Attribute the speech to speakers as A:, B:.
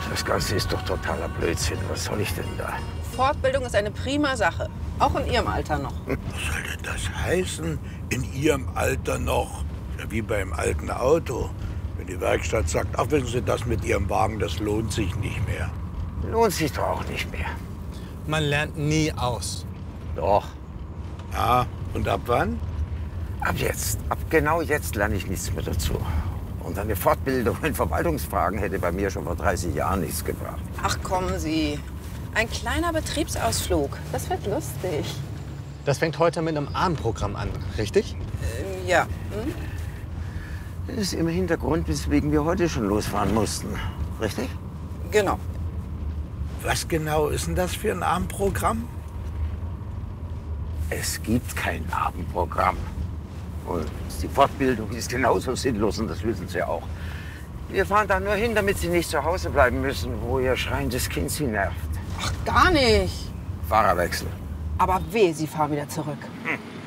A: Das Ganze ist doch totaler Blödsinn. Was soll ich denn da?
B: Fortbildung ist eine prima Sache. Auch in Ihrem Alter noch.
C: Was soll denn das heißen? In Ihrem Alter noch? Ja, wie beim alten Auto. Wenn die Werkstatt sagt, ach, wissen Sie, das mit Ihrem Wagen, das lohnt sich nicht mehr.
A: Lohnt sich doch auch nicht mehr.
D: Man lernt nie aus.
A: Doch.
C: Ja, und ab wann?
A: Ab jetzt. Ab genau jetzt lerne ich nichts mehr dazu. Und eine Fortbildung in Verwaltungsfragen hätte bei mir schon vor 30 Jahren nichts gebracht.
B: Ach, kommen Sie. Ein kleiner Betriebsausflug. Das wird lustig.
D: Das fängt heute mit einem Abendprogramm an, richtig?
B: Ja.
A: Das ist im Hintergrund, weswegen wir heute schon losfahren mussten. Richtig?
B: Genau.
C: Was genau ist denn das für ein Abendprogramm?
A: Es gibt kein Abendprogramm. Und die Fortbildung ist genauso sinnlos und das wissen Sie auch. Wir fahren da nur hin, damit Sie nicht zu Hause bleiben müssen, wo Ihr schreiendes Kind Sie nervt.
B: Ach, gar nicht.
A: Fahrerwechsel.
B: Aber weh, Sie fahren wieder zurück.
A: Hm.